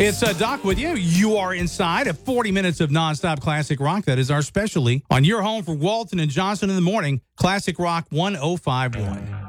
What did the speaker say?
It's Doc with you. You are inside of 40 minutes of nonstop classic rock. That is our specialty on your home for Walton and Johnson in the morning. Classic Rock 1051.